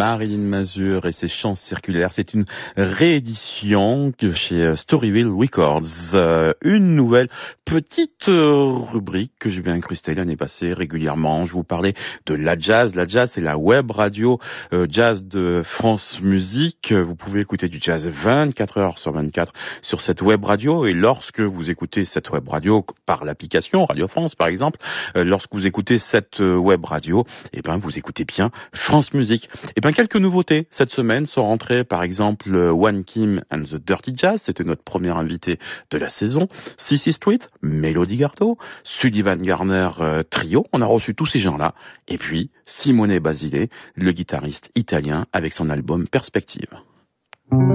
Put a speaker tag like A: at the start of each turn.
A: Marilyn Mazur et ses chants circulaires. C'est une réédition de chez Storyville Records. Une nouvelle petite rubrique que je vais incruster l'année passée régulièrement. Je vous parlais de la jazz. La jazz, c'est la web radio jazz de France Musique. Vous pouvez écouter du jazz 24 heures sur 24 sur cette web radio. Et lorsque vous écoutez cette web radio par l'application Radio France, par exemple, lorsque vous écoutez cette web radio, eh ben, vous écoutez bien France Musique. Eh ben, quelques nouveautés cette semaine sont rentrées, par exemple, One Kim and the Dirty Jazz, c'était notre premier invité de la saison, Cissy Street, Melody Gardot, Sullivan Garner Trio, on a reçu tous ces gens-là, et puis Simone Basile, le guitariste italien avec son album Perspective.